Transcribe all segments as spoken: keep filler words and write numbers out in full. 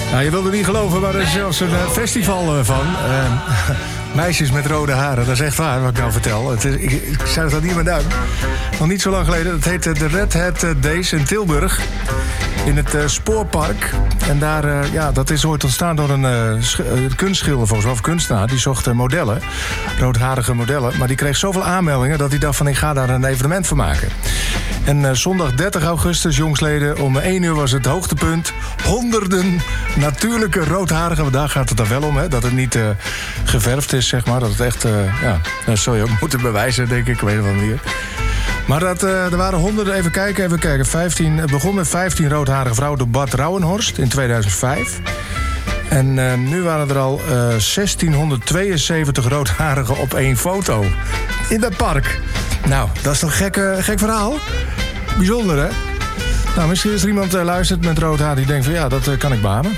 Nou, je wilde niet geloven, maar er is zelfs een uh, festival uh, van. Uh, meisjes met rode haren, dat is echt waar wat ik nou vertel. Het is, ik, ik zou dat niet meer duim. Nog niet zo lang geleden, dat heette de Red Hat Days in Tilburg. In het uh, Spoorpark. En daar, uh, ja, dat is ooit ontstaan door een uh, sch- uh, kunstschilder, volgens mij, of kunstenaar. Die zocht uh, modellen, roodharige modellen. Maar die kreeg zoveel aanmeldingen dat hij dacht van, ik ga daar een evenement van maken. En uh, zondag dertig augustus, jongsleden, om één uur was het hoogtepunt. Honderden natuurlijke roodharigen, want daar gaat het dan wel om, hè, dat het niet uh, geverfd is, zeg maar. Dat het echt, uh, ja, dat zou je ook moeten bewijzen, denk ik, ik weet het wel niet. Maar dat, uh, er waren honderden, even kijken, even kijken. vijftien, het begon met vijftien roodharige vrouwen door Bart Rauwenhorst in tweeduizend vijf. En uh, nu waren er al uh, zestienhonderdtweeënzeventig roodharigen op één foto. In dat park. Nou, dat is toch een gek, uh, gek verhaal? Bijzonder, hè? Nou, misschien is er iemand uh, luistert met rood haar die denkt van ja, dat uh, kan ik beamen.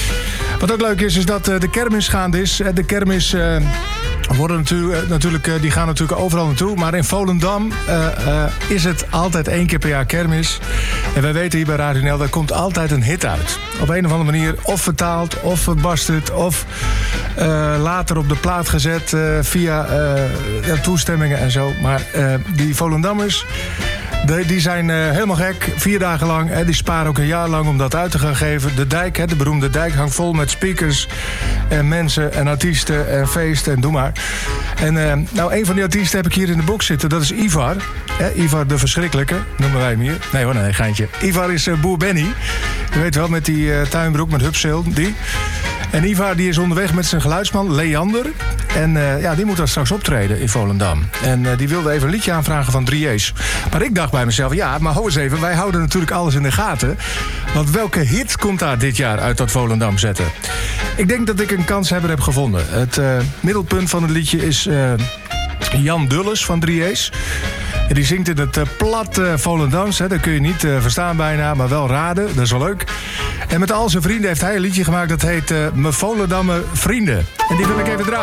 Wat ook leuk is, is dat uh, de kermis gaande is. De kermis... Uh, Worden natuurlijk, natuurlijk, die gaan natuurlijk overal naartoe. Maar in Volendam uh, uh, is het altijd één keer per jaar kermis. En wij weten hier bij Radio N L, daar komt altijd een hit uit. Op een of andere manier, of vertaald, of verbasterd... of uh, later op de plaat gezet uh, via uh, ja, toestemmingen en zo. Maar uh, die Volendammers... De, die zijn uh, helemaal gek, vier dagen lang. Hè, die sparen ook een jaar lang om dat uit te gaan geven. De dijk, hè, de beroemde dijk, hangt vol met speakers... en mensen en artiesten en feesten en doe maar. En uh, nou, een van die artiesten heb ik hier in de box zitten. Dat is Ivar. Hè, Ivar de Verschrikkelijke, noemen wij hem hier. Nee hoor, nee, geintje. Ivar is uh, Boer Benny. Je weet wel, met die uh, tuinbroek met hupseel, die... En Ivar die is onderweg met zijn geluidsman, Leander. En uh, ja, die moet dan straks optreden in Volendam. En uh, die wilde even een liedje aanvragen van drie J's. Maar ik dacht bij mezelf, ja, maar hou eens even... wij houden natuurlijk alles in de gaten. Want welke hit komt daar dit jaar uit dat Volendam zetten? Ik denk dat ik een kanshebber heb gevonden. Het uh, middelpunt van het liedje is uh, Jan Dulles van drie J's. En die zingt in het uh, plat uh, Volendams. Hè. Dat kun je niet uh, verstaan bijna, maar wel raden. Dat is wel leuk. En met al zijn vrienden heeft hij een liedje gemaakt... dat heet uh, Me Volendamme Vrienden. En die wil ik even draaien.